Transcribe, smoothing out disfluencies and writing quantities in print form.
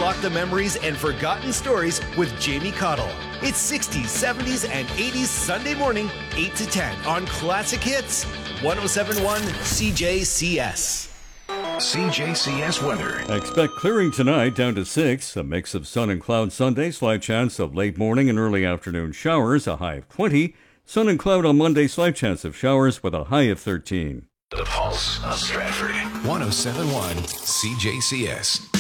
unlock the memories and forgotten stories with Jamie Cottle. It's 60s, 70s, and 80s Sunday morning, 8 to 10 on Classic Hits, 107.1 CJCS. CJCS weather. Expect clearing tonight down to 6. A mix of sun and cloud Sunday. Slight chance of late morning and early afternoon showers. A high of 20. Sun and cloud on Monday. Slight chance of showers with a high of 13. The Pulse of Stratford. 107.1 CJCS.